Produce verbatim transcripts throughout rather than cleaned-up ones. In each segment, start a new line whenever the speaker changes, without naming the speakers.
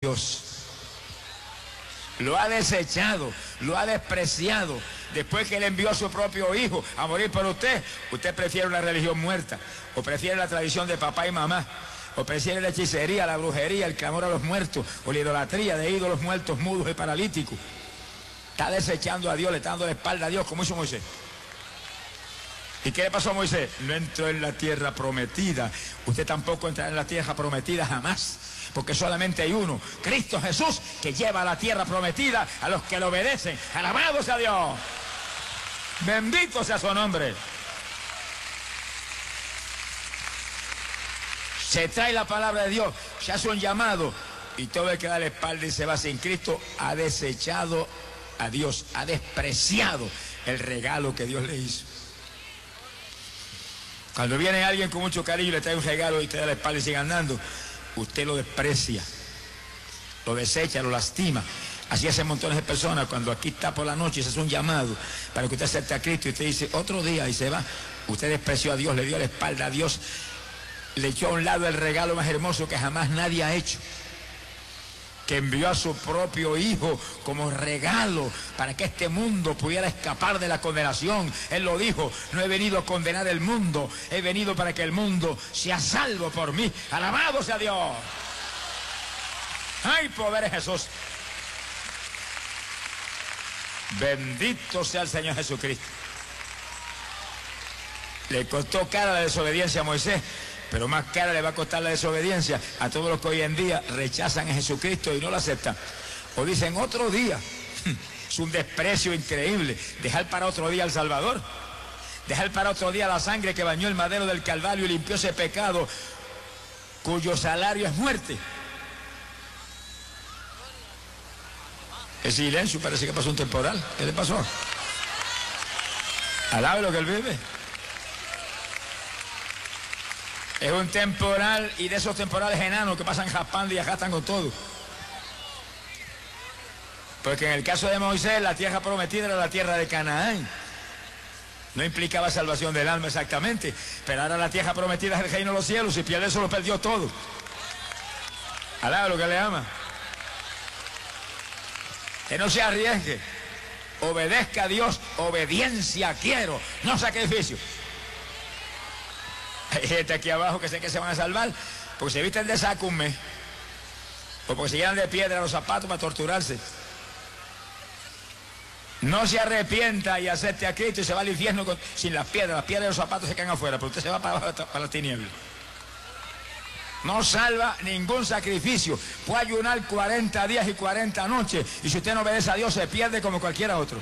Dios. Lo ha desechado, lo ha despreciado. Después que Él envió a su propio Hijo a morir por usted, usted prefiere una religión muerta, o prefiere la tradición de papá y mamá, o prefiere la hechicería, la brujería, el clamor a los muertos, o la idolatría de ídolos muertos, mudos y paralíticos. Está desechando a Dios, le está dando la espalda a Dios, como hizo Moisés. ¿Y qué le pasó a Moisés? No entró en la tierra prometida. Usted tampoco entrará en la tierra prometida jamás. Porque solamente hay uno, Cristo Jesús, que lleva a la tierra prometida a los que le obedecen. ¡Alabado sea Dios! ¡Bendito sea su nombre! Se trae la palabra de Dios, se hace un llamado, y todo el que da la espalda y se va sin Cristo ha desechado a Dios, ha despreciado el regalo que Dios le hizo. Cuando viene alguien con mucho cariño y le trae un regalo y te da la espalda y sigue andando, usted lo desprecia, lo desecha, lo lastima. Así hacen montones de personas cuando aquí está por la noche y se hace un llamado para que usted acepte a Cristo y usted dice otro día y se va. Usted despreció a Dios, le dio la espalda a Dios, le echó a un lado el regalo más hermoso que jamás nadie ha hecho, que envió a su propio Hijo como regalo para que este mundo pudiera escapar de la condenación. Él lo dijo: no he venido a condenar el mundo, he venido para que el mundo sea salvo por mí. ¡Alabado sea Dios! ¡Ay, poder es Jesús! Bendito sea el Señor Jesucristo. Le costó cara la desobediencia a Moisés, pero más cara le va a costar la desobediencia a todos los que hoy en día rechazan a Jesucristo y no lo aceptan. O dicen otro día. Es un desprecio increíble. Dejar para otro día al Salvador. Dejar para otro día la sangre que bañó el madero del Calvario y limpió ese pecado, cuyo salario es muerte. El silencio, parece que pasó un temporal. ¿Qué le pasó? Alabe lo que él vive. Es un temporal, y de esos temporales enanos que pasan jaspando y ajastan con todo. Porque en el caso de Moisés, la tierra prometida era la tierra de Canaán. No implicaba salvación del alma exactamente, pero ahora la tierra prometida es el reino de los cielos, y pierde eso lo perdió todo. Alaba lo que le ama. Que no se arriesgue. Obedezca a Dios. Obediencia quiero, no sacrificio. Hay gente aquí abajo que sé que se van a salvar porque se visten de saco un mes, o porque se llenan de piedra los zapatos para torturarse. No se arrepienta y acepte a Cristo y se va al infierno con, sin las piedras. Las piedras y los zapatos se quedan afuera, pero usted se va para abajo, para las tinieblas. No salva ningún sacrificio. Puede ayunar cuarenta días y cuarenta noches, y si usted no obedece a Dios se pierde como cualquiera otro.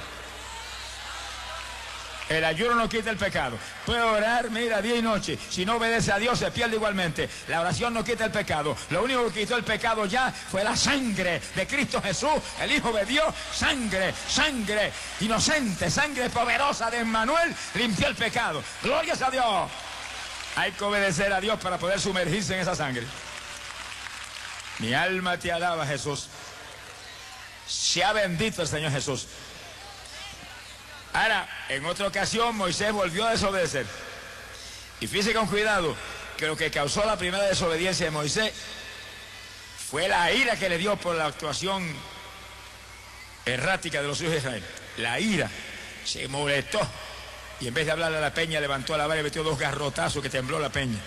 El ayuno no quita el pecado. Puede orar, mira, día y noche. Si no obedece a Dios, se pierde igualmente. La oración no quita el pecado. Lo único que quitó el pecado ya fue la sangre de Cristo Jesús, el Hijo de Dios. Sangre, sangre inocente, sangre poderosa de Emmanuel limpió el pecado. Glorias a Dios. Hay que obedecer a Dios para poder sumergirse en esa sangre. Mi alma te alaba, Jesús. Sea bendito el Señor Jesús. Ahora, en otra ocasión Moisés volvió a desobedecer. Y fíjese con cuidado que lo que causó la primera desobediencia de Moisés fue la ira que le dio por la actuación errática de los hijos de Israel. La ira. Se molestó. Y en vez de hablarle a la peña, levantó a la vara y metió dos garrotazos que tembló la peña.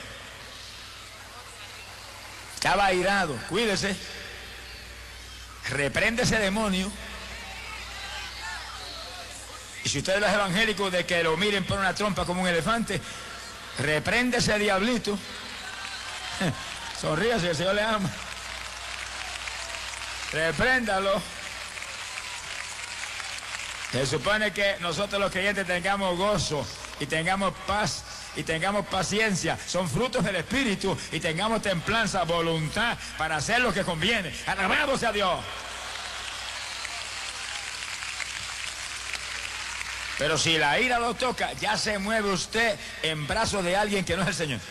Estaba airado. Cuídese. Reprende ese demonio. Y si usted es evangélico de que lo miren por una trompa como un elefante, reprende ese diablito. Sonríase, el Señor le ama. Repréndalo. Se supone que nosotros los creyentes tengamos gozo y tengamos paz y tengamos paciencia. Son frutos del Espíritu, y tengamos templanza, voluntad para hacer lo que conviene. Alabado sea Dios. Pero si la ira lo toca, ya se mueve usted en brazos de alguien que no es el Señor.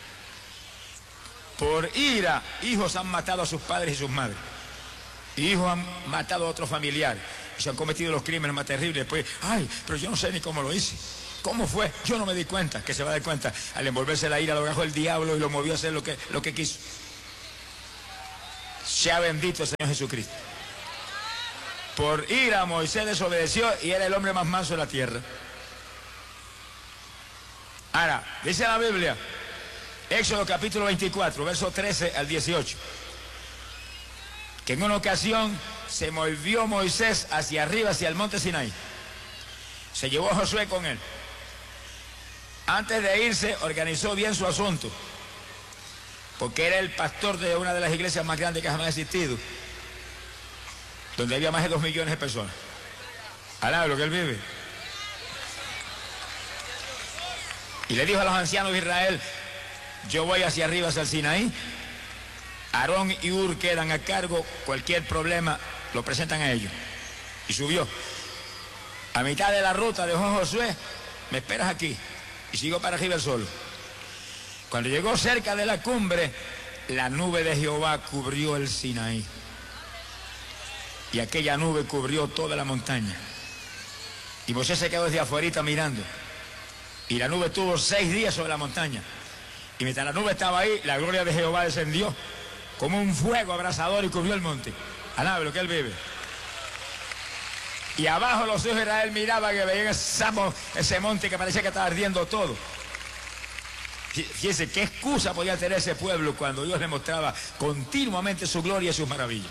Por ira, hijos han matado a sus padres y sus madres. Hijos han matado a otros familiares. Y se han cometido los crímenes más terribles. Después, ay, pero yo no sé ni cómo lo hice. ¿Cómo fue? Yo no me di cuenta. Que se va a dar cuenta. Al envolverse la ira, lo agarró el diablo y lo movió a hacer lo que, lo que quiso. Sea bendito el Señor Jesucristo. Por ira Moisés desobedeció y era el hombre más manso de la tierra. Ahora, dice la Biblia, Éxodo capítulo veinticuatro, verso trece al dieciocho, que en una ocasión se movió Moisés hacia arriba, hacia el monte Sinaí. Se llevó a Josué con él. Antes de irse, organizó bien su asunto, porque era el pastor de una de las iglesias más grandes que jamás ha existido, donde había más de dos millones de personas. Alá, lo que él vive. Y le dijo a los ancianos de Israel: yo voy hacia arriba, hacia el Sinaí. Aarón y Ur quedan a cargo. Cualquier problema lo presentan a ellos. Y subió. A mitad de la ruta dejó Josué: me esperas aquí. Y siguió para arriba el solo. Cuando llegó cerca de la cumbre, la nube de Jehová cubrió el Sinaí. Y aquella nube cubrió toda la montaña. Y Moisés se quedó desde afuera mirando. Y la nube estuvo seis días sobre la montaña. Y mientras la nube estaba ahí, la gloria de Jehová descendió como un fuego abrasador y cubrió el monte. Alabe lo que él vive. Y abajo los hijos de Israel miraban que veían ese monte que parecía que estaba ardiendo todo. Fíjense qué excusa podía tener ese pueblo cuando Dios le mostraba continuamente su gloria y sus maravillas.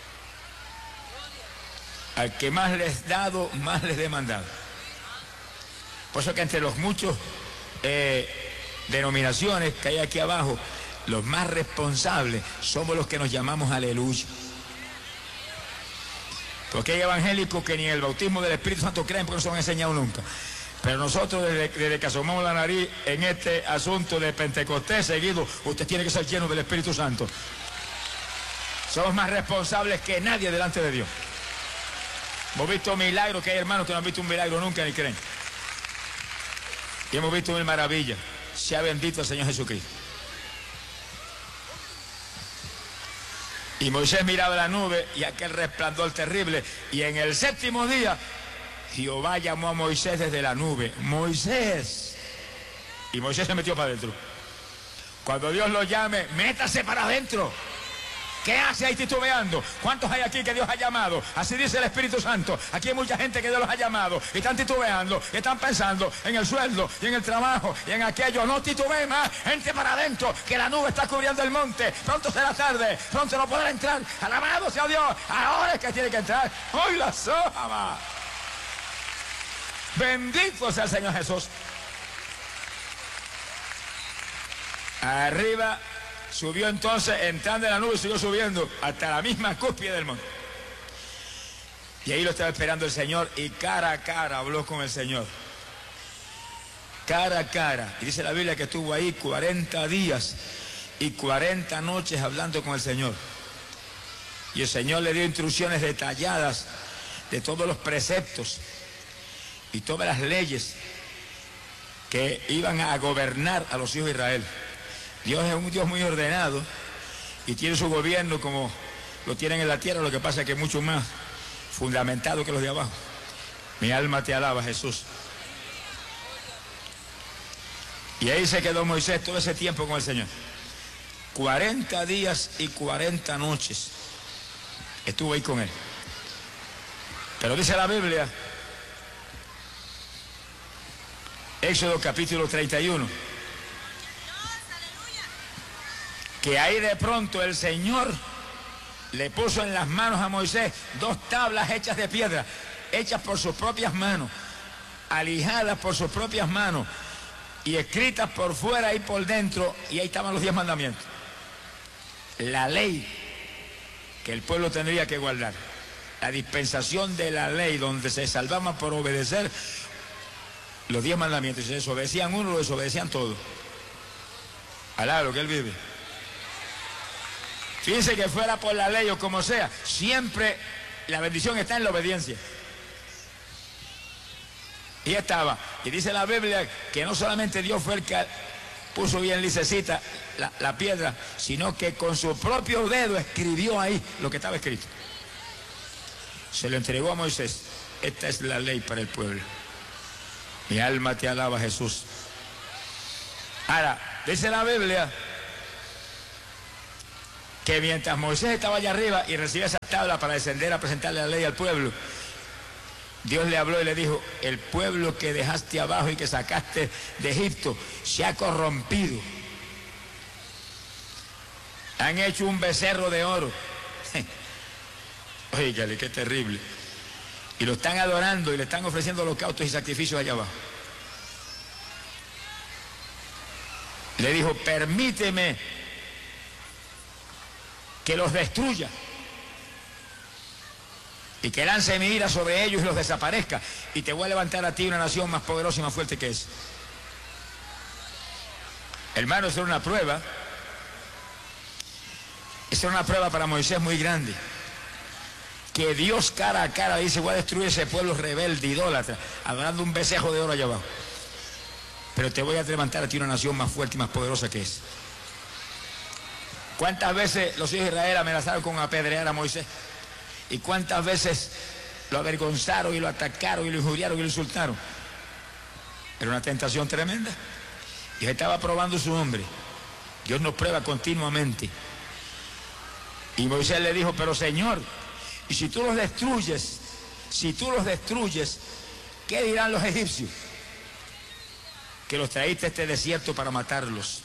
Al que más les dado, más les demandado. Por eso que entre los muchos eh, denominaciones que hay aquí abajo, los más responsables somos los que nos llamamos aleluya. Porque hay evangélicos que ni en el bautismo del Espíritu Santo creen, porque no se lo han enseñado nunca. Pero nosotros, desde, desde que asomamos la nariz en este asunto de Pentecostés seguido, usted tiene que ser lleno del Espíritu Santo. Somos más responsables que nadie delante de Dios. Hemos visto milagros, que hay hermanos que no han visto un milagro nunca ni creen. Y hemos visto mil maravillas. Sea bendito el Señor Jesucristo. Y Moisés miraba la nube y aquel resplandor terrible. Y en el séptimo día, Jehová llamó a Moisés desde la nube: Moisés. Y Moisés se metió para adentro. Cuando Dios lo llame, métase para adentro. ¿Qué hace ahí titubeando? ¿Cuántos hay aquí que Dios ha llamado? Así dice el Espíritu Santo. Aquí hay mucha gente que Dios los ha llamado y están titubeando y están pensando en el sueldo y en el trabajo y en aquello. No titubeen más, gente para adentro, que la nube está cubriendo el monte. Pronto será tarde, pronto no podrá entrar. Alabado sea Dios, ahora es que tiene que entrar. Hoy la soja. Bendito sea el Señor Jesús. Arriba. Subió entonces, entrando en la nube, siguió subiendo hasta la misma cúspide del monte. Y ahí lo estaba esperando el Señor, y cara a cara habló con el Señor. Cara a cara. Y dice la Biblia que estuvo ahí cuarenta días y cuarenta noches hablando con el Señor. Y el Señor le dio instrucciones detalladas de todos los preceptos y todas las leyes que iban a gobernar a los hijos de Israel. Dios es un Dios muy ordenado y tiene su gobierno como lo tienen en la tierra. Lo que pasa es que es mucho más fundamentado que los de abajo. Mi alma te alaba, Jesús. Y ahí se quedó Moisés todo ese tiempo con el Señor. cuarenta días y cuarenta noches estuvo ahí con él. Pero dice la Biblia, Éxodo capítulo treinta y uno, que ahí de pronto el Señor le puso en las manos a Moisés dos tablas hechas de piedra, hechas por sus propias manos, alijadas por sus propias manos y escritas por fuera y por dentro, y ahí estaban los diez mandamientos. La ley que el pueblo tendría que guardar, la dispensación de la ley donde se salvaban por obedecer los diez mandamientos. Si desobedecían uno, lo desobedecían todos. Alá, lo que él vive. Fíjense que fuera por la ley o como sea, siempre la bendición está en la obediencia. Y estaba. Y dice la Biblia que no solamente Dios fue el que puso bien lisecita la, la piedra, sino que con su propio dedo escribió ahí lo que estaba escrito. Se lo entregó a Moisés. Esta es la ley para el pueblo. Mi alma te alaba, Jesús. Ahora, dice la Biblia que mientras Moisés estaba allá arriba y recibía esa tabla para descender a presentarle la ley al pueblo, Dios le habló y le dijo: el pueblo que dejaste abajo y que sacaste de Egipto se ha corrompido. Han hecho un becerro de oro. Óigale, qué terrible. Y lo están adorando y le están ofreciendo holocaustos y sacrificios allá abajo. Le dijo: permíteme que los destruya y que lance mi ira sobre ellos y los desaparezca, y te voy a levantar a ti una nación más poderosa y más fuerte que esa. Hermanos, era una prueba. Esa era una prueba para Moisés muy grande. Que Dios cara a cara dice: voy a destruir ese pueblo rebelde, idólatra, adorando un becerro de oro allá abajo, pero te voy a levantar a ti una nación más fuerte y más poderosa que esa. ¿Cuántas veces los hijos de Israel amenazaron con apedrear a Moisés? ¿Y cuántas veces lo avergonzaron y lo atacaron y lo injuriaron y lo insultaron? Era una tentación tremenda. Dios estaba probando su hombre. Dios nos prueba continuamente. Y Moisés le dijo: pero Señor, y si tú los destruyes, si tú los destruyes, ¿qué dirán los egipcios? Que los traíste a este desierto para matarlos.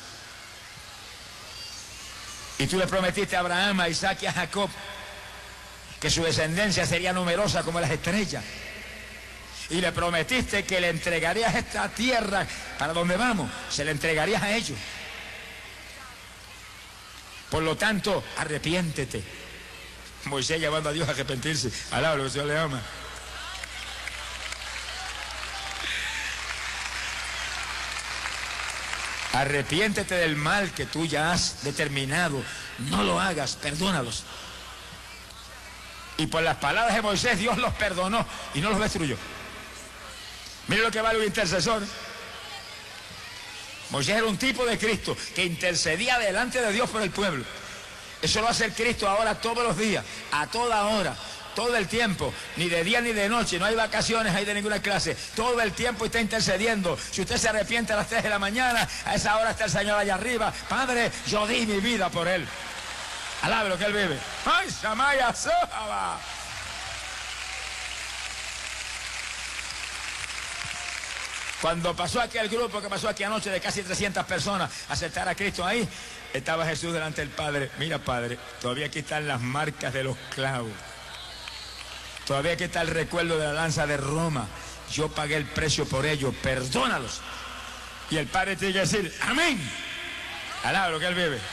Y tú le prometiste a Abraham, a Isaac y a Jacob que su descendencia sería numerosa como las estrellas. Y le prometiste que le entregarías esta tierra para donde vamos, se la entregarías a ellos. Por lo tanto, arrepiéntete. Moisés llevando a Dios a arrepentirse. Alaba lo que Dios le ama. Arrepiéntete del mal que tú ya has determinado. No lo hagas, perdónalos. Y por las palabras de Moisés, Dios los perdonó y no los destruyó. Mire lo que vale un intercesor. Moisés era un tipo de Cristo que intercedía delante de Dios por el pueblo. Eso lo hace el Cristo ahora todos los días, a toda hora, todo el tiempo, ni de día ni de noche, no hay vacaciones ahí de ninguna clase, todo el tiempo está intercediendo. Si usted se arrepiente a las tres de la mañana, a esa hora está el Señor allá arriba: Padre, yo di mi vida por él. Alabe lo que él vive. ¡Ay, Shamaya Sohaba! Cuando pasó aquel grupo que pasó aquí anoche de casi trescientas personas a aceptar a Cristo ahí, estaba Jesús delante del Padre. Mira, Padre, todavía aquí están las marcas de los clavos. Todavía aquí está el recuerdo de la lanza de Roma. Yo pagué el precio por ellos, perdónalos. Y el Padre tiene que decir: amén. Alaba lo que él vive.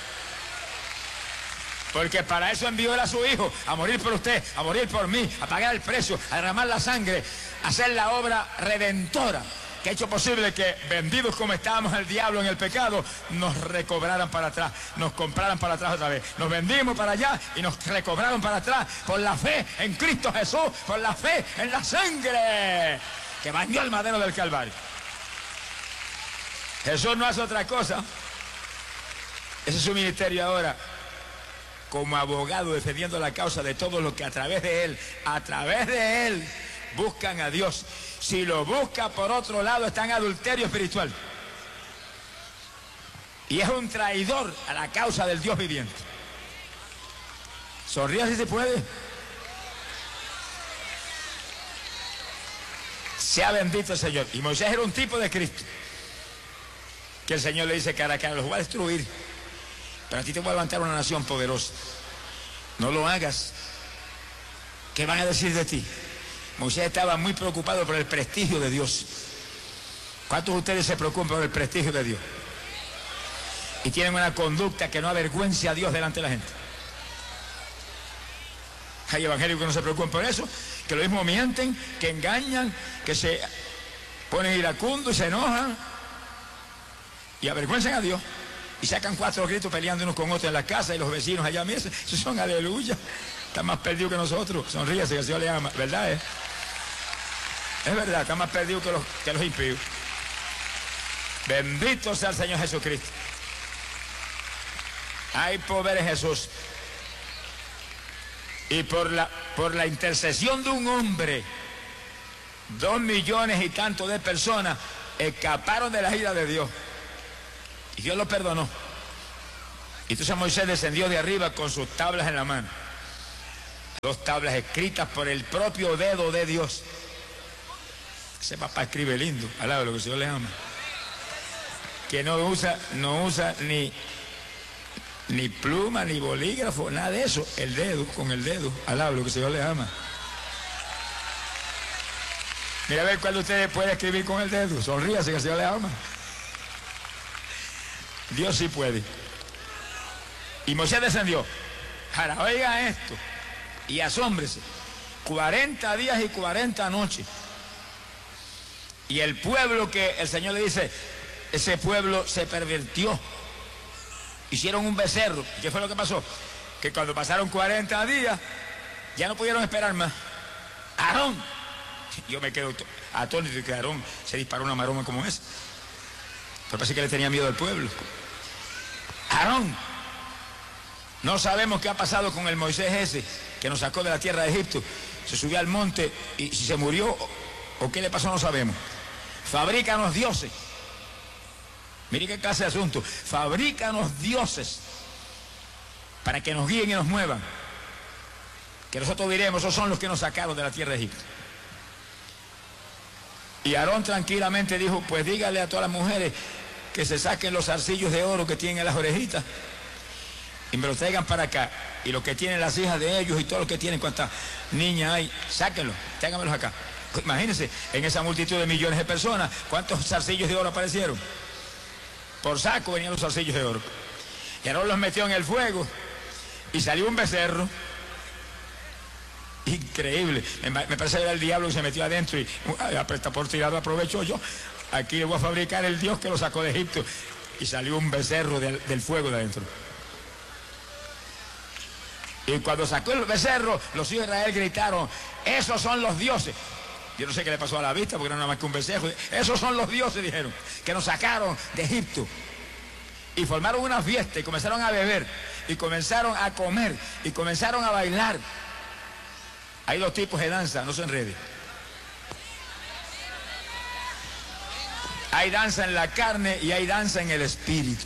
Porque para eso envió él a su Hijo, a morir por usted, a morir por mí, a pagar el precio, a derramar la sangre, a hacer la obra redentora que ha hecho posible que, vendidos como estábamos al diablo en el pecado, nos recobraran para atrás, nos compraran para atrás otra vez. Nos vendimos para allá y nos recobraron para atrás por la fe en Cristo Jesús, por la fe en la sangre que bañó el madero del Calvario. Jesús no hace otra cosa. Ese es su ministerio ahora, como abogado defendiendo la causa de todos los que a través de él, a través de él, buscan a Dios. Si lo busca por otro lado, está en adulterio espiritual. Y es un traidor a la causa del Dios viviente. Sonríe si se puede. Sea bendito el Señor. Y Moisés era un tipo de Cristo, que el Señor le dice cara a cara: los voy a destruir, pero a ti te voy a levantar una nación poderosa. No lo hagas. ¿Qué van a decir de ti? Moisés estaba muy preocupado por el prestigio de Dios. ¿Cuántos de ustedes se preocupan por el prestigio de Dios? Y tienen una conducta que no avergüence a Dios delante de la gente. Hay evangélicos que no se preocupan por eso, que lo mismo mienten, que engañan, que se ponen iracundos y se enojan y avergüenzan a Dios. Y sacan cuatro gritos peleando unos con otros en la casa, y los vecinos allá, mira, esos son aleluya. Están más perdidos que nosotros. Sonríase, que el Señor le ama. ¿Verdad? Eh? Es verdad, están más perdidos que los, que los impíos. Bendito sea el Señor Jesucristo. Hay poder en Jesús. Y por la, por la intercesión de un hombre, dos millones y tanto de personas escaparon de la ira de Dios. Y Dios los perdonó. Y entonces Moisés descendió de arriba con sus tablas en la mano. Dos tablas escritas por el propio dedo de Dios. Ese papá escribe lindo, alaba lo que el Señor le ama. Que no usa, no usa ni, ni pluma, ni bolígrafo, nada de eso. El dedo, con el dedo, alaba lo que el Señor le ama. Mira a ver cuál de ustedes puede escribir con el dedo. Sonríase que el Señor le ama. Dios sí puede. Y Moisés descendió. Ahora, oiga esto y asómbrese. cuarenta días y cuarenta noches. Y el pueblo que el Señor le dice, ese pueblo se pervirtió. Hicieron un becerro. ¿Qué fue lo que pasó? Que cuando pasaron cuarenta días, ya no pudieron esperar más. Aarón. Yo me quedo atónito de que Aarón se disparó una maroma como esa. Pero parece que le tenía miedo al pueblo. Aarón. No sabemos qué ha pasado con el Moisés ese que nos sacó de la tierra de Egipto. Se subió al monte y si se murió o qué le pasó no sabemos. Fabrícanos dioses. Mire qué clase de asunto. Fabrícanos dioses para que nos guíen y nos muevan. Que nosotros diremos, esos son los que nos sacaron de la tierra de Egipto. Y Aarón tranquilamente dijo, pues dígale a todas las mujeres que se saquen los zarcillos de oro que tienen en las orejitas y me los traigan para acá. Y los que tienen las hijas de ellos y todos los que tienen cuantas niñas hay, sáquenlos, tráiganmelos acá. Imagínense, en esa multitud de millones de personas, ¿cuántos zarcillos de oro aparecieron? Por saco venían los zarcillos de oro. Y Aarón los metió en el fuego y salió un becerro. Increíble. Me parece que era el diablo que se metió adentro y apresta por tirado aprovecho yo. Aquí le voy a fabricar el Dios que lo sacó de Egipto. Y salió un becerro del, del fuego de adentro. Y cuando sacó el becerro, los hijos de Israel gritaron, esos son los dioses. Yo no sé qué le pasó a la vista, porque no era nada más que un becerro. Esos son los dioses, dijeron, que nos sacaron de Egipto. Y formaron una fiesta y comenzaron a beber, y comenzaron a comer, y comenzaron a bailar. Hay dos tipos de danza, no se enrede. Hay danza en la carne y hay danza en el espíritu.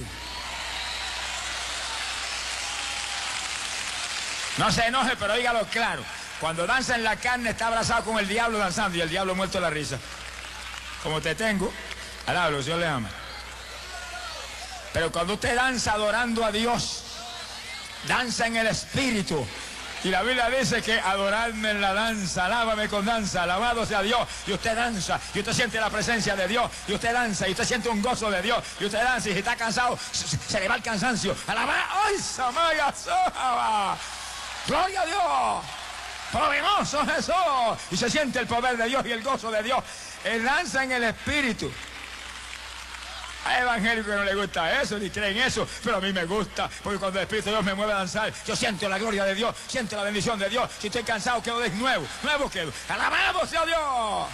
No se enoje, pero óigalo claro. Cuando danza en la carne está abrazado con el diablo danzando y el diablo muerto de la risa. Como te tengo, alablo, el Señor le ama. Pero cuando usted danza adorando a Dios, danza en el espíritu. Y la Biblia dice que adorarme en la danza, alábame con danza, alabado sea Dios. Y usted danza, y usted siente la presencia de Dios, y usted danza, y usted siente un gozo de Dios, y usted danza, y si está cansado, se, se le va el cansancio. Alabá, ¡ay, Samaya, Sohaba! ¡Gloria a Dios! ¡Poderoso Jesús! Y se siente el poder de Dios y el gozo de Dios. Él danza en el espíritu. Hay evangélicos que no les gusta eso, ni creen eso, pero a mí me gusta, porque cuando el Espíritu de Dios me mueve a danzar, yo siento la gloria de Dios, siento la bendición de Dios. Si estoy cansado, quedo de nuevo, nuevo quedo. ¡Alabamos a Dios!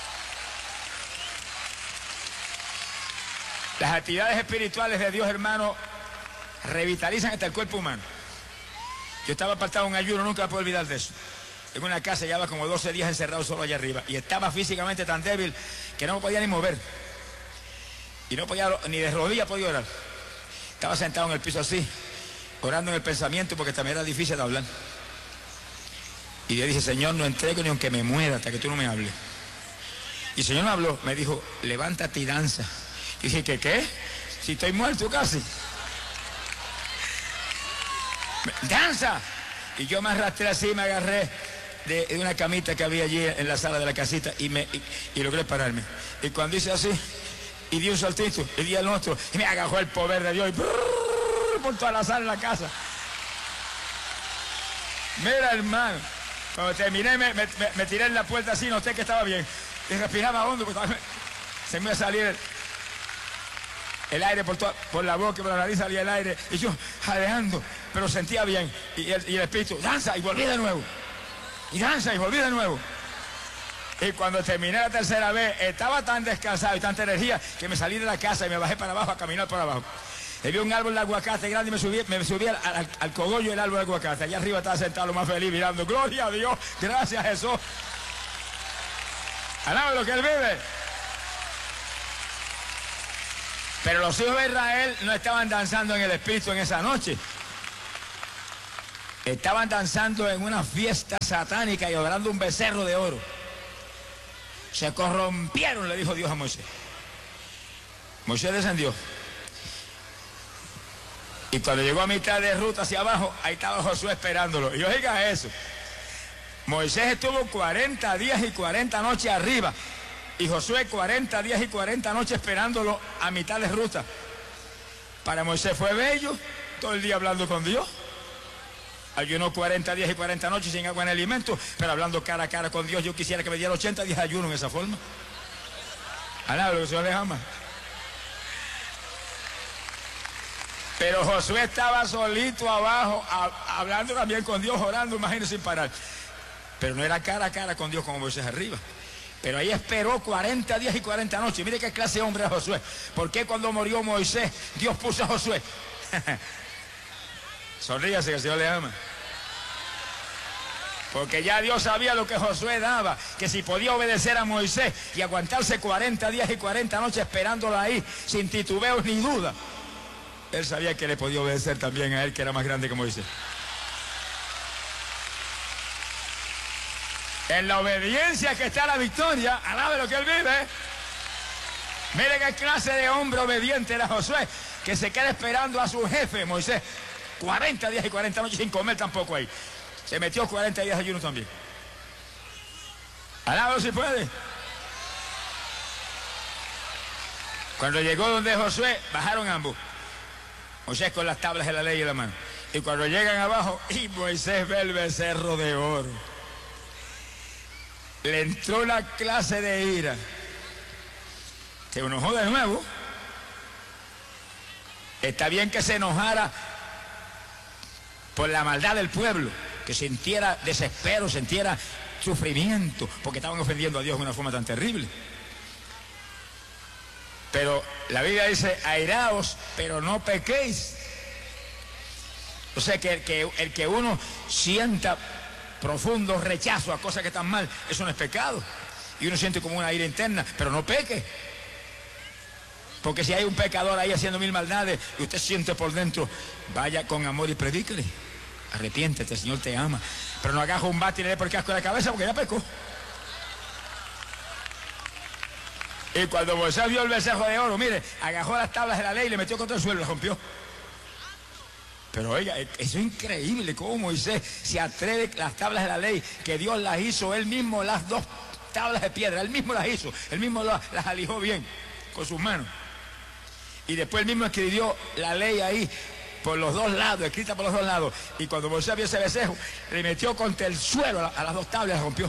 Las actividades espirituales de Dios, hermano, revitalizan hasta el cuerpo humano. Yo estaba apartado en un ayuno, nunca me puedo olvidar de eso. En una casa, llevaba como doce días encerrado solo allá arriba, y estaba físicamente tan débil que no me podía ni mover. Y no podía, ni de rodillas podía orar. Estaba sentado en el piso así, orando en el pensamiento porque también era difícil de hablar. Y yo dije, Señor, no entrego ni aunque me muera hasta que tú no me hables. Y el Señor me habló, me dijo, levántate y danza. Y dije, ¿qué qué? Si estoy muerto casi. ¡Danza! Y yo me arrastré así, me agarré de, de una camita que había allí en la sala de la casita y, me, y, y logré pararme. Y cuando hice así, y di un saltito, y di el otro, y me agarró el poder de Dios, y brrr, por toda la sala en la casa. Mira, hermano, cuando terminé, me, me, me tiré en la puerta así, noté que estaba bien. Y respiraba hondo, porque se me iba a salir el, el aire por, toda, por la boca, por la nariz salía el aire, y yo jadeando, pero sentía bien. Y el, y el espíritu, danza, y volví de nuevo. Y danza, y volví de nuevo. Y cuando terminé la tercera vez, estaba tan descansado y tanta energía que me salí de la casa y me bajé para abajo a caminar por abajo. Y vi un árbol de aguacate grande y me subí, me subí al, al, al cogollo del árbol de aguacate. Allá arriba estaba sentado lo más feliz mirando. ¡Gloria a Dios! ¡Gracias, Jesús! ¡Alaba lo que Él vive! Pero los hijos de Israel no estaban danzando en el espíritu en esa noche. Estaban danzando en una fiesta satánica y adorando un becerro de oro. Se corrompieron, le dijo Dios a Moisés. Moisés descendió. Y cuando llegó a mitad de ruta hacia abajo, ahí estaba Josué esperándolo. Y oiga eso. Moisés estuvo cuarenta días y cuarenta noches arriba. Y Josué cuarenta días y cuarenta noches esperándolo a mitad de ruta. Para Moisés fue bello, todo el día hablando con Dios. Ayunó cuarenta días y cuarenta noches sin agua en alimento, pero hablando cara a cara con Dios. Yo quisiera que me diera ochenta días de ayuno en esa forma. Alá, lo que el Señor les ama. Pero Josué estaba solito abajo, a, hablando también con Dios, orando, imagínense, sin parar. Pero no era cara a cara con Dios como Moisés arriba. Pero ahí esperó cuarenta días y cuarenta noches. Mire qué clase de hombre es Josué. ¿Por qué cuando murió Moisés, Dios puso a Josué? Sonríase, que el Señor le ama. Porque ya Dios sabía lo que Josué daba, que si podía obedecer a Moisés y aguantarse cuarenta días y cuarenta noches esperándolo ahí, sin titubeos ni duda, él sabía que le podía obedecer también a él, que era más grande que Moisés. En la obediencia que está la victoria. Alabe lo que él vive. Mire qué clase de hombre obediente era Josué, que se queda esperando a su jefe, Moisés, cuarenta días y cuarenta noches sin comer tampoco ahí. Se metió cuarenta días de ayuno también. Alabe si puede. Cuando llegó donde Josué, bajaron ambos. Moisés con las tablas de la ley en la mano. Y cuando llegan abajo, y Moisés ve el becerro de oro. Le entró una clase de ira. Se enojó de nuevo. Está bien que se enojara por la maldad del pueblo, que sintiera desespero, sintiera sufrimiento, porque estaban ofendiendo a Dios de una forma tan terrible. Pero la Biblia dice, airaos, pero no pequéis. O sea, que el que, el que uno sienta profundo rechazo a cosas que están mal, eso no es pecado. Y uno siente como una ira interna, pero no peque. Porque si hay un pecador ahí haciendo mil maldades y usted siente por dentro, vaya con amor y predíquele. Arrepiéntete, el Señor te ama. Pero no agarre un bate y le dé por el casco de la cabeza porque ya pecó. Y cuando Moisés vio el becerro de oro, mire, agarró las tablas de la ley y le metió contra el suelo y las rompió. Pero oiga, eso es increíble cómo Moisés se atreve, las tablas de la ley, que Dios las hizo, él mismo las dos tablas de piedra, él mismo las hizo, él mismo las, las alijó bien con sus manos. Y después él mismo escribió la ley ahí por los dos lados, escrita por los dos lados. Y cuando Moisés vio ese becerro, le metió contra el suelo a, la, a las dos tablas y las rompió.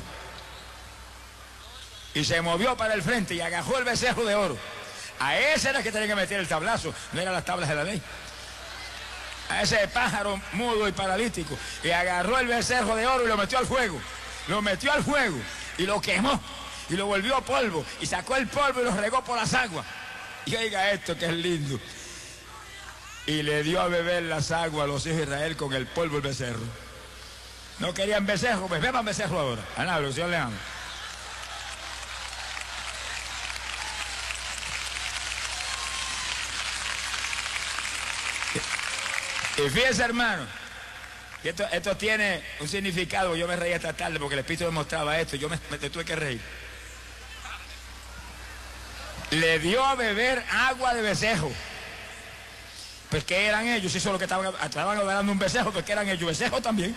Y se movió para el frente y agarró el becerro de oro. A ese era que tenía que meter el tablazo, no eran las tablas de la ley. A ese pájaro mudo y paralítico. Y agarró el becerro de oro y lo metió al fuego. Lo metió al fuego y lo quemó. Y lo volvió a polvo. Y sacó el polvo y lo regó por las aguas. Y oiga esto que es lindo. Y le dio a beber las aguas a los hijos de Israel con el polvo del becerro. No querían becerro, pues beban becerro ahora. A nada, el Señor le ama. Y fíjense, hermano, que esto, esto tiene un significado. Yo me reí esta tarde porque el Espíritu me mostraba esto y yo me, me tuve que reír. Le dio a beber agua de becerro. Pues ¿qué eran ellos? Eso es lo que estaban, estaban adorando un becerro, pues ¿qué eran ellos? Becerro también.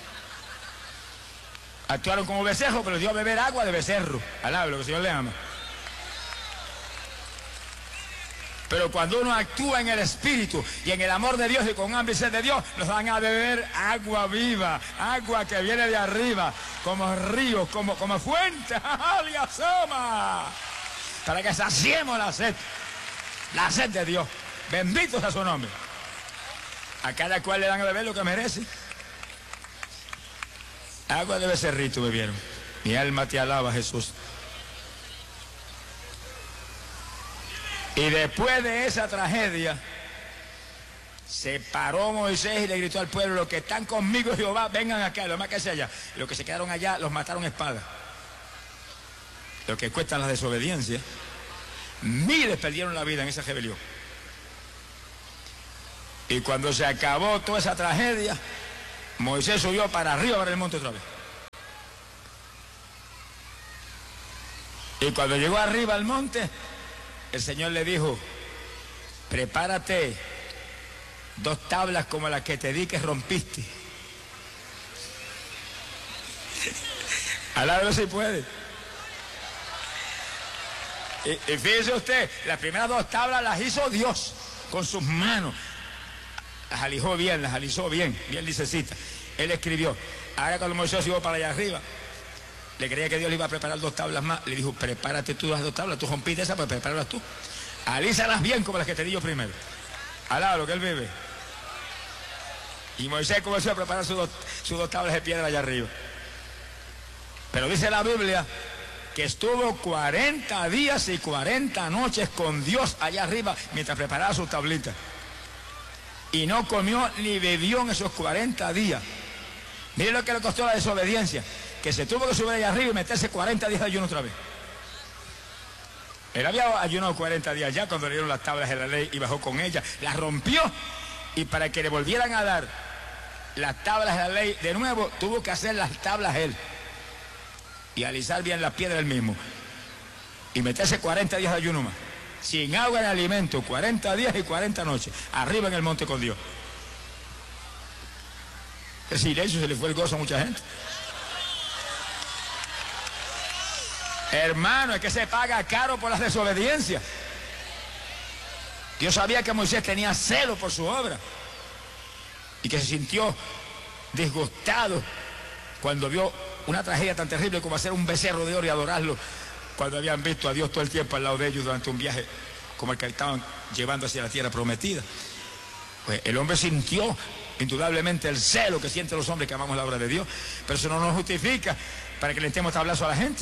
Actuaron como becerro, pero le dio a beber agua de becerro. Alá, lo que el Señor le ama. Pero cuando uno actúa en el Espíritu y en el amor de Dios y con hambre y sed de Dios, nos van a beber agua viva, agua que viene de arriba, como ríos, como, como fuentes, ¡ay, asoma! Para que saciemos la sed, la sed de Dios. Bendito sea su nombre. A cada cual le dan a beber lo que merece. Agua de becerrito bebieron. Mi alma te alaba, Jesús. Y después de esa tragedia, se paró Moisés y le gritó al pueblo: los que están conmigo, Jehová, vengan acá, los más que sea allá. Los que se quedaron allá, los mataron a espada. Los que cuestan la desobediencia, miles perdieron la vida en esa rebelión. Y cuando se acabó toda esa tragedia, Moisés subió para arriba, para el monte otra vez. Y cuando llegó arriba al monte, el Señor le dijo, prepárate dos tablas como las que te di que rompiste. Alábalo si puede. Y, y fíjese usted, las primeras dos tablas las hizo Dios con sus manos. Las alijó bien, las alisó bien, bien lisecita. Él escribió. Ahora cuando Moisés iba para allá arriba, le creía que Dios le iba a preparar dos tablas más. Le dijo, prepárate tú las dos tablas, tú rompiste esas, pues prepáralas tú. Alízalas bien como las que te di yo primero. Alábalo, que él vive. Y Moisés comenzó a preparar sus dos, sus dos tablas de piedra allá arriba. Pero dice la Biblia que estuvo cuarenta días y cuarenta noches con Dios allá arriba mientras preparaba sus tablitas. Y no comió ni bebió en esos cuarenta días. Mire lo que le costó la desobediencia, que se tuvo que subir allá arriba y meterse cuarenta días de ayuno otra vez. Él había ayunado cuarenta días ya cuando le dieron las tablas de la ley y bajó con ellas, las rompió, y para que le volvieran a dar las tablas de la ley de nuevo, tuvo que hacer las tablas él y alisar bien la piedra él mismo y meterse cuarenta días de ayuno más, sin agua ni alimento, cuarenta días y cuarenta noches, arriba en el monte con Dios. El silencio, se le fue el gozo a mucha gente. Hermano, es que se paga caro por las desobediencias. Dios sabía que Moisés tenía celo por su obra y que se sintió disgustado cuando vio una tragedia tan terrible como hacer un becerro de oro y adorarlo, cuando habían visto a Dios todo el tiempo al lado de ellos durante un viaje como el que estaban llevando hacia la tierra prometida. Pues el hombre sintió indudablemente el celo que sienten los hombres que amamos la obra de Dios, pero eso no nos justifica para que le estemos tablazo a la gente,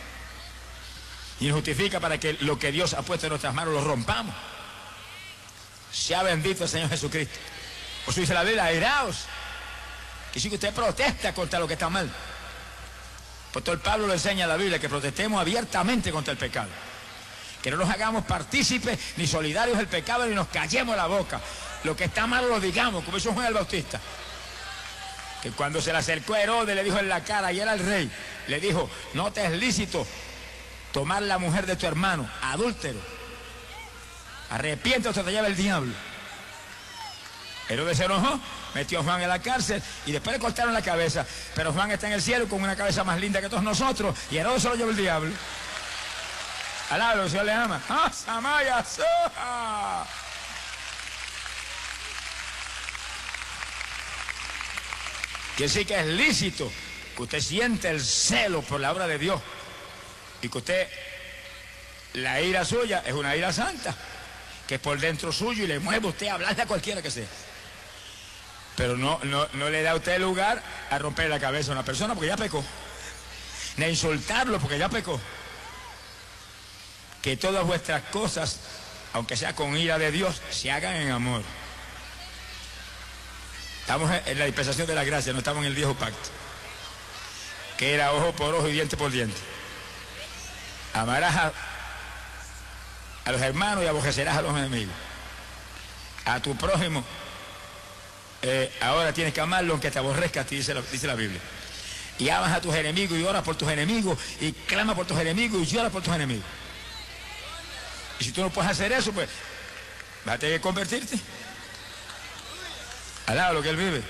y nos justifica para que lo que Dios ha puesto en nuestras manos lo rompamos. Sea bendito el Señor Jesucristo. Por eso dice la Biblia, airaos, que si usted protesta contra lo que está mal. Por todo el Pablo lo enseña en la Biblia, que protestemos abiertamente contra el pecado, que no nos hagamos partícipes ni solidarios del pecado, ni nos callemos la boca. Lo que está mal lo digamos, como hizo Juan el Bautista, que cuando se le acercó a Herodes le dijo en la cara, y era el rey, le dijo, no te es lícito tomar la mujer de tu hermano, adúltero, arrepiéntete o te lleva el diablo. Herodes se enojó, metió a Juan en la cárcel y después le cortaron la cabeza, pero Juan está en el cielo con una cabeza más linda que todos nosotros, y Herodes se lo llevó el diablo. Alá, el Señor le ama. ¡Ah, Samaya, Soja! Que sí que es lícito que usted siente el celo por la obra de Dios y que usted, la ira suya es una ira santa, que es por dentro suyo y le mueve a usted a hablarle a cualquiera que sea. Pero no, no, no le da a usted lugar a romper la cabeza a una persona porque ya pecó, ni a insultarlo porque ya pecó. Que todas vuestras cosas, aunque sea con ira de Dios, se hagan en amor. Estamos en la dispensación de la gracia, no estamos en el viejo pacto, que era ojo por ojo y diente por diente. Amarás a, a los hermanos y aborrecerás a los enemigos. A tu prójimo, eh, ahora tienes que amarlo aunque te aborrezcas, dice la, dice la Biblia. Y amas a tus enemigos y oras por tus enemigos y clamas por tus enemigos y lloras por tus enemigos. Y si tú no puedes hacer eso, pues vas a tener que convertirte. Alá lo que él vive.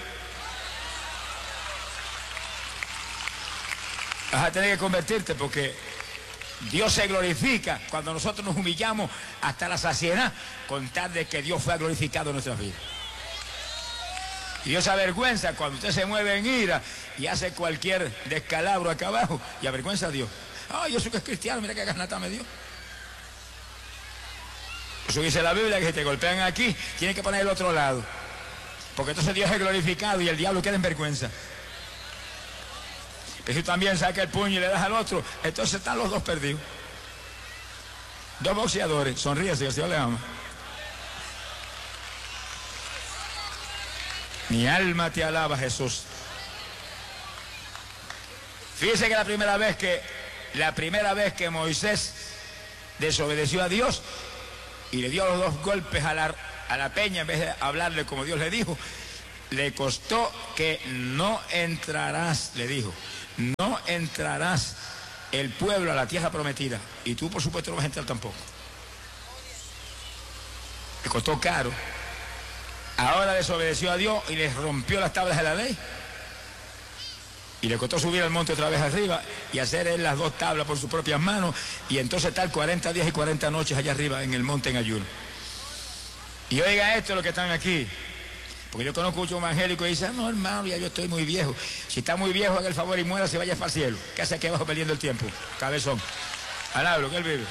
Vas a tener que convertirte porque Dios se glorifica cuando nosotros nos humillamos hasta la saciedad, con tal de que Dios fue glorificado en nuestras vidas. Y Dios se avergüenza cuando usted se mueve en ira y hace cualquier descalabro acá abajo y avergüenza a Dios. Ay, yo soy que es cristiano, mira qué ganata me dio. Eso dice la Biblia, que si te golpean aquí, tienes que poner el otro lado. Porque entonces Dios es glorificado y el diablo queda en vergüenza. Pero si tú también sacas el puño y le das al otro, entonces están los dos perdidos. Dos boxeadores, sonríese, que el Señor le ama. Mi alma te alaba, Jesús. Fíjese que la primera vez que, la primera vez que Moisés desobedeció a Dios y le dio los dos golpes a la, a la peña en vez de hablarle como Dios le dijo, le costó que no entrarás, le dijo, no entrarás el pueblo a la tierra prometida. Y tú, por supuesto, no vas a entrar tampoco. Le costó caro. Ahora desobedeció a Dios y les rompió las tablas de la ley. Y le costó subir al monte otra vez arriba y hacer él las dos tablas por sus propias manos. Y entonces estar cuarenta días y cuarenta noches allá arriba en el monte en ayuno. Y oiga esto, los que están aquí. Porque yo conozco muchos evangélicos y dicen, no, hermano, ya yo estoy muy viejo. Si está muy viejo, haga el favor y muera, se vaya para el cielo. ¿Qué hace aquí abajo perdiendo el tiempo? Cabezón. Alablo, que él vive.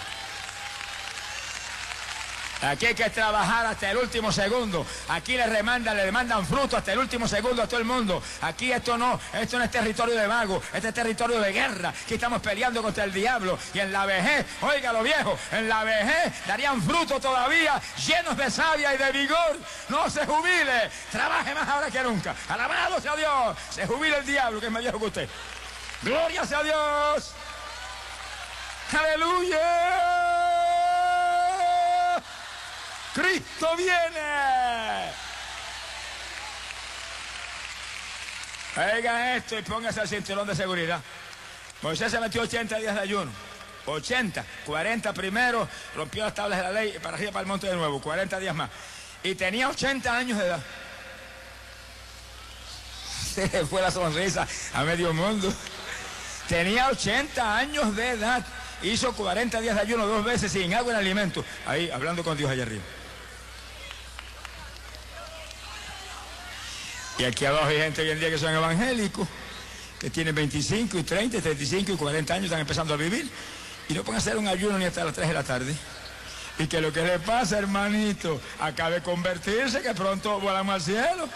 Aquí hay que trabajar hasta el último segundo. Aquí le remandan, le demandan fruto hasta el último segundo a todo el mundo. Aquí esto no, esto no es territorio de vagos, este es territorio de guerra. Aquí estamos peleando contra el diablo. Y en la vejez, oiga lo viejo, en la vejez darían fruto todavía, llenos de savia y de vigor. No se jubile, trabaje más ahora que nunca. Alabado sea Dios. Se jubile el diablo, que es más viejo que usted. Gloria sea Dios. Aleluya. Cristo viene. Oiga esto y póngase el cinturón de seguridad. Moisés se metió ochenta días de ayuno. ochenta, cuarenta primero, rompió las tablas de la ley, para arriba para el monte de nuevo, cuarenta días más. Y tenía ochenta años de edad. Se le fue la sonrisa a medio mundo. Tenía ochenta años de edad. Hizo cuarenta días de ayuno dos veces sin agua en alimento. Ahí, hablando con Dios allá arriba. Y aquí abajo hay gente hoy en día que son evangélicos, que tienen veinticinco y treinta, treinta y cinco y cuarenta años, están empezando a vivir, y no pueden hacer un ayuno ni hasta las tres de la tarde. Y que lo que le pasa, hermanito, acabe de convertirse, que pronto volamos al cielo.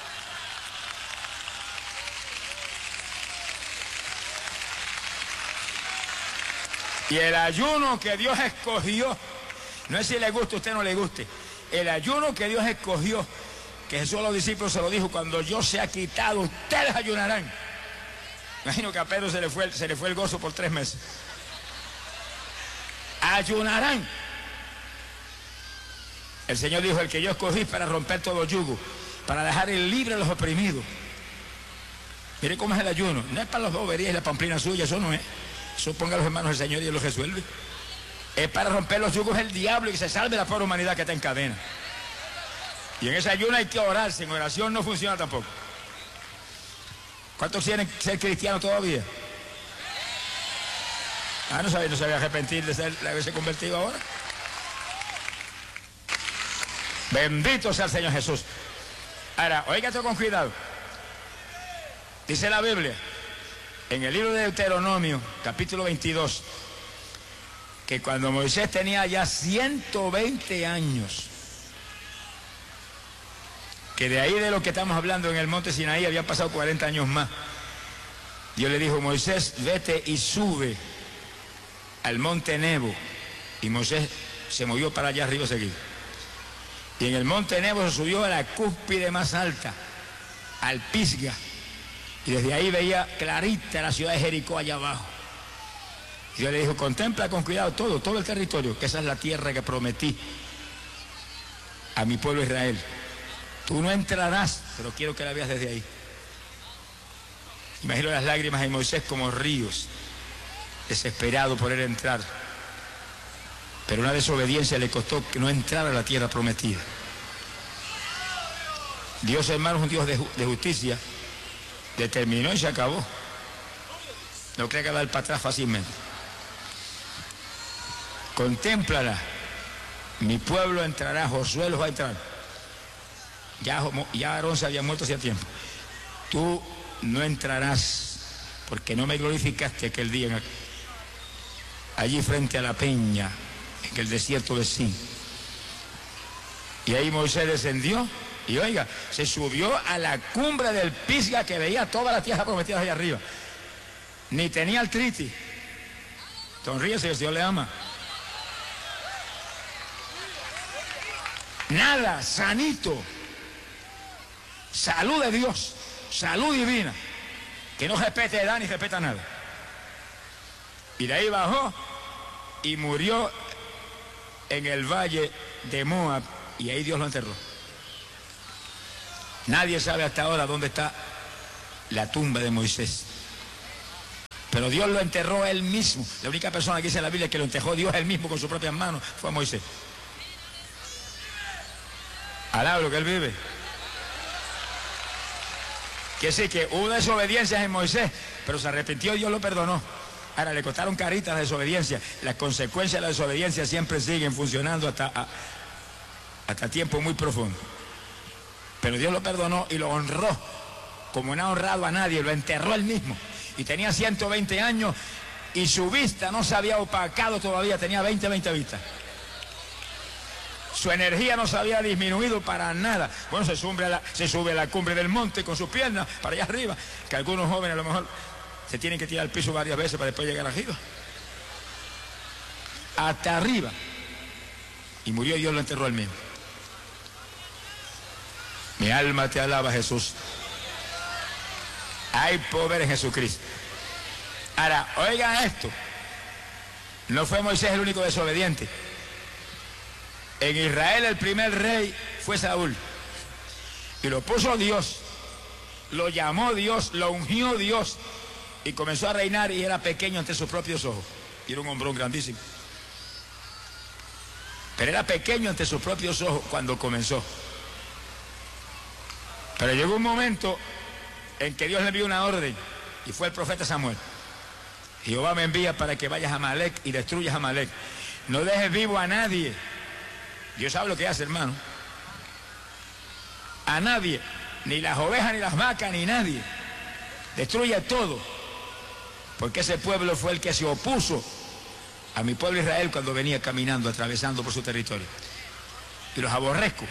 Y el ayuno que Dios escogió, no es si le gusta a usted o no le guste, el ayuno que Dios escogió, que Jesús a los discípulos se lo dijo, cuando yo sea quitado, ustedes ayunarán. Imagino que a Pedro se le fue, se le fue el gozo por tres meses. Ayunarán. El Señor dijo, el que yo escogí para romper todo yugo, para dejar el libre a los oprimidos. Mire cómo es el ayuno. No es para las boberías y la pamplina suya, eso no es. Eso ponga a los hermanos del Señor y Él los resuelve. Es para romper los yugos del diablo y que se salve la pobre humanidad que está en cadena. Y en ese ayuno hay que orar, sin oración no funciona tampoco. ¿Cuántos quieren ser cristianos todavía? Ah, no sabía, no se había arrepentir de, ser, de haberse convertido ahora. Bendito sea el Señor Jesús. Ahora, oiga esto con cuidado. Dice la Biblia, en el libro de Deuteronomio, capítulo veintidós, que cuando Moisés tenía ya ciento veinte años, que de ahí de lo que estamos hablando en el monte Sinaí habían pasado cuarenta años más. Dios le dijo, Moisés, vete y sube al monte Nebo. Y Moisés se movió para allá arriba seguido. Y en el monte Nebo se subió a la cúspide más alta, al Pisga. Y desde ahí veía clarita la ciudad de Jericó allá abajo. Y Dios le dijo, contempla con cuidado todo, todo el territorio, que esa es la tierra que prometí a mi pueblo Israel. Tú no entrarás, pero quiero que la veas desde ahí. Imagino las lágrimas de Moisés como ríos, desesperado por él entrar. Pero una desobediencia le costó que no entrara a la tierra prometida. Dios, hermano, es un Dios de, de justicia. Determinó y se acabó. No cree que va a dar para atrás fácilmente. Contémplala. Mi pueblo entrará, Josué los va a entrar. Ya, ya Aarón se había muerto hacía tiempo. Tú no entrarás porque no me glorificaste aquel día en, allí frente a la peña en el desierto de Sin. Y ahí Moisés descendió y oiga, se subió a la cumbre del Pisga que veía toda la tierra prometida allá arriba. Ni tenía artritis. Sonríese, el Señor le ama. Nada, sanito. Salud de Dios, salud divina, que no respete edad ni respeta nada. Y de ahí bajó y murió en el valle de Moab, y ahí Dios lo enterró. Nadie sabe hasta ahora dónde está la tumba de Moisés. Pero Dios lo enterró él mismo. La única persona que dice en la Biblia que lo enterró Dios él mismo con sus propias manos fue Moisés. Alaba lo que él vive. Que sí, que hubo desobediencias en Moisés, pero se arrepintió y Dios lo perdonó. Ahora le costaron caritas la desobediencia. Las consecuencias de la desobediencia siempre siguen funcionando hasta, a, hasta tiempo muy profundo. Pero Dios lo perdonó y lo honró como no ha honrado a nadie, lo enterró él mismo. Y tenía ciento veinte años y su vista no se había opacado todavía, tenía veinte, veinte vistas. Su energía no se había disminuido para nada. Bueno, se sube, a la, se sube a la cumbre del monte con sus piernas para allá arriba, que algunos jóvenes a lo mejor se tienen que tirar al piso varias veces para después llegar arriba. Hasta arriba. Y murió y Dios lo enterró él mismo. Mi alma te alaba, Jesús. Hay poder en Jesucristo. Ahora, oigan esto. No fue Moisés el único desobediente. En Israel el primer rey fue Saúl. Y lo puso Dios. Lo llamó Dios, lo ungió Dios. Y comenzó a reinar y era pequeño ante sus propios ojos. Y era un hombrón grandísimo. Pero era pequeño ante sus propios ojos cuando comenzó. Pero llegó un momento en que Dios le envió una orden y fue el profeta Samuel. Jehová me envía para que vayas a Amalek y destruyas a Amalek. No dejes vivo a nadie. Dios sabe lo que hace, hermano. A nadie, ni las ovejas, ni las vacas, ni nadie. Destruye todo. Porque ese pueblo fue el que se opuso a mi pueblo Israel cuando venía caminando, atravesando por su territorio. Y los aborrezco.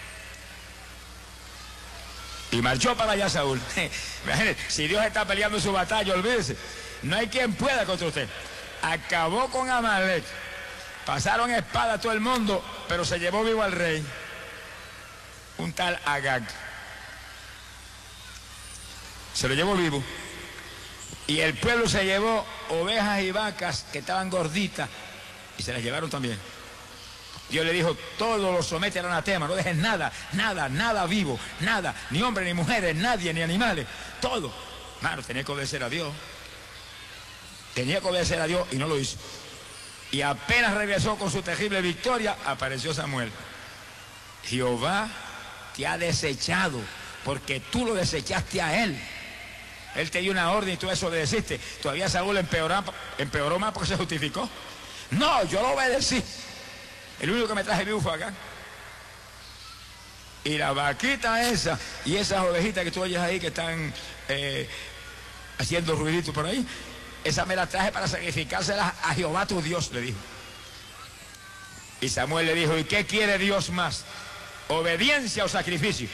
Y marchó para allá Saúl. Imagínense, si Dios está peleando su batalla, olvídese. No hay quien pueda contra usted. Acabó con Amalek. Pasaron espada a todo el mundo, pero se llevó vivo al rey. Un tal Agag. Se lo llevó vivo. Y el pueblo se llevó ovejas y vacas que estaban gorditas y se las llevaron también. Dios le dijo, todo lo somete al anatema, no dejes nada, nada, nada vivo, nada, ni hombres, ni mujeres, nadie, ni animales, todo. Claro, tenía que obedecer a Dios. Tenía que obedecer a Dios y no lo hizo. Y apenas regresó con su terrible victoria, apareció Samuel. Jehová te ha desechado porque tú lo desechaste a él. Él te dio una orden y tú desobedeciste. Todavía Saúl empeoró, empeoró más porque se justificó. No, yo lo obedecí. El único que me traje vivo fue acá. Y la vaquita esa y esas ovejitas que tú oyes ahí que están eh, haciendo ruidito por ahí, esa me la traje para sacrificárselas a Jehová tu Dios, le dijo. Y Samuel le dijo, ¿y qué quiere Dios más? ¿Obediencia o sacrificio?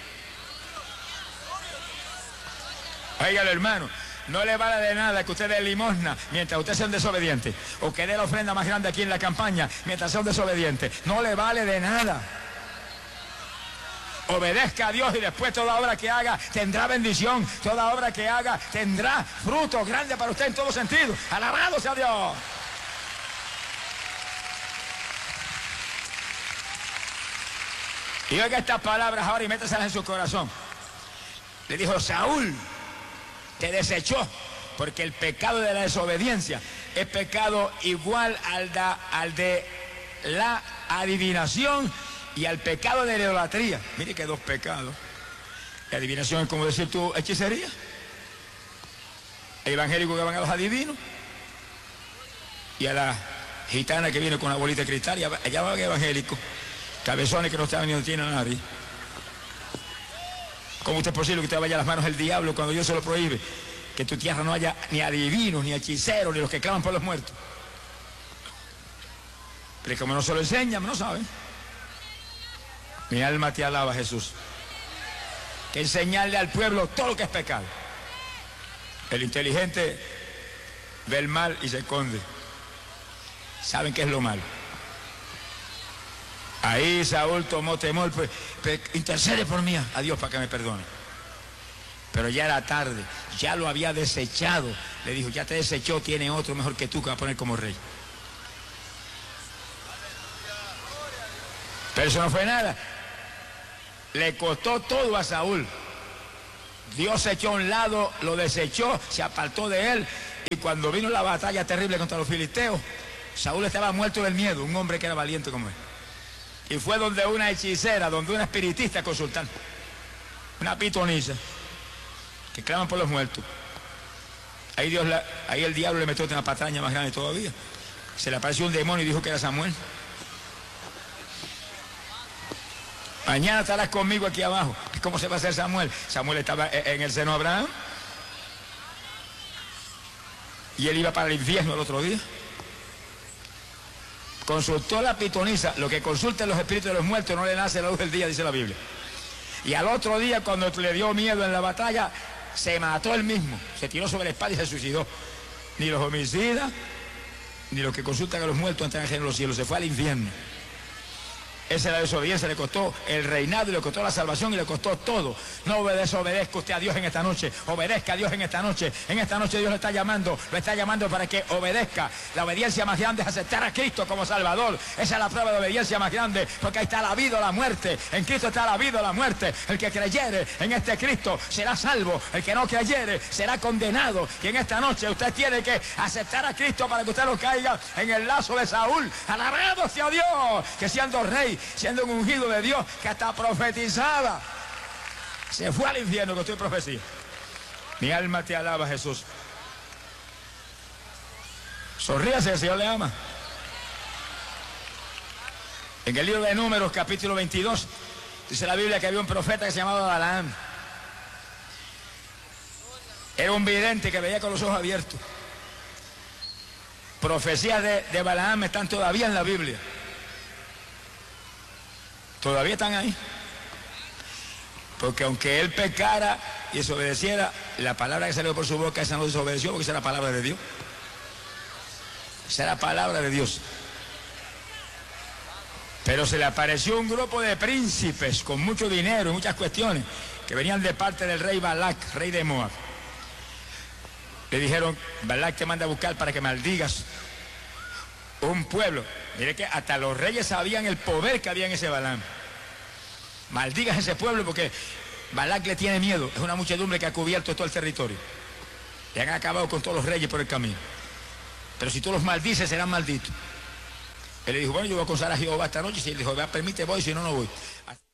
Óigalo, hermano, no le vale de nada que usted dé limosna mientras usted sea un desobediente, o que dé la ofrenda más grande aquí en la campaña mientras sea un desobediente. No le vale de nada. Obedezca a Dios y después toda obra que haga tendrá bendición. Toda obra que haga tendrá fruto grande para usted en todo sentido. Alabado sea Dios. Y oiga estas palabras ahora y métaselas en su corazón. Le dijo, Saúl te desechó porque el pecado de la desobediencia es pecado igual al, da, al de la adivinación y al pecado de la idolatría. Mire que dos pecados. La adivinación es como decir tu hechicería. El evangélico que van a los adivinos y a la gitana que viene con una bolita de cristal, y allá van evangélicos, cabezones que no saben ni dónde tienen a nadie. ¿Cómo usted es posible que usted vaya a las manos del diablo cuando Dios se lo prohíbe? Que en tu tierra no haya ni adivinos, ni hechiceros, ni los que claman por los muertos. Pero como no se lo enseñan, no saben. Mi alma te alaba, Jesús. Que enseñarle al pueblo todo lo que es pecado. El inteligente ve el mal y se esconde. Saben qué es lo malo. Ahí Saúl tomó temor, pues, pues intercede por mí a Dios para que me perdone. Pero ya era tarde, ya lo había desechado. Le dijo, ya te desechó, tiene otro mejor que tú que va a poner como rey. Pero eso no fue nada. Le costó todo a Saúl. Dios se echó a un lado, lo desechó, se apartó de él. Y cuando vino la batalla terrible contra los filisteos, Saúl estaba muerto del miedo, un hombre que era valiente como él. Y fue donde una hechicera, donde una espiritista consultando, una pitonisa, que claman por los muertos. Ahí, Dios la, ahí el diablo le metió una patraña más grande todavía. Se le apareció un demonio y dijo que era Samuel. Mañana estarás conmigo aquí abajo. ¿Cómo se va a hacer Samuel? Samuel estaba en el seno de Abraham. Y él iba para el infierno el otro día. Consultó a la pitonisa. Lo que consulten los espíritus de los muertos no le nace la luz del día, dice la Biblia. Y al otro día, cuando le dio miedo en la batalla, se mató él mismo. Se tiró sobre la espada y se suicidó. Ni los homicidas, ni los que consultan a los muertos entran en los cielos. Se fue al infierno. Esa es la desobediencia, le costó el reinado y le costó la salvación y le costó todo. No desobedezca usted a Dios en esta noche, obedezca a Dios en esta noche. En esta noche Dios lo está llamando, lo está llamando para que obedezca. La obediencia más grande es aceptar a Cristo como Salvador. Esa es la prueba de obediencia más grande, porque ahí está la vida o la muerte. En Cristo está la vida o la muerte. El que creyere en este Cristo será salvo, el que no creyere será condenado. Y en esta noche usted tiene que aceptar a Cristo para que usted no caiga en el lazo de Saúl. Alabado sea Dios, que siendo rey, siendo un ungido de Dios, que hasta profetizaba, se fue al infierno con tu profecía. Mi alma te alaba, Jesús. Sonríase, el Señor le ama. En el libro de Números, capítulo veintidós, dice la Biblia que había un profeta que se llamaba Balaam. Era un vidente que veía con los ojos abiertos. Profecías de, de Balaam están todavía en la Biblia. Todavía están ahí. Porque aunque él pecara y desobedeciera, la palabra que salió por su boca, esa no desobedeció, porque esa era la palabra de Dios. Esa era la palabra de Dios. Pero se le apareció un grupo de príncipes con mucho dinero y muchas cuestiones que venían de parte del rey Balac, rey de Moab. Le dijeron: Balac te manda a buscar para que maldigas un pueblo. Mire que hasta los reyes sabían el poder que había en ese Balaam. Maldigas ese pueblo porque Balac le tiene miedo. Es una muchedumbre que ha cubierto todo el territorio. Y han acabado con todos los reyes por el camino. Pero si tú los maldices, serán malditos. Él le dijo: bueno, yo voy a acusar a Jehová esta noche. Si él dijo: permite, voy, si no, no voy.